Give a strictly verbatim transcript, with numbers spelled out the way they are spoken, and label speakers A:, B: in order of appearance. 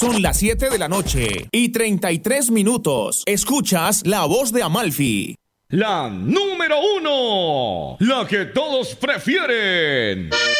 A: Son las siete de la noche y treinta y tres minutos. Escuchas La Voz de Amalfi.
B: La número uno, la que todos prefieren.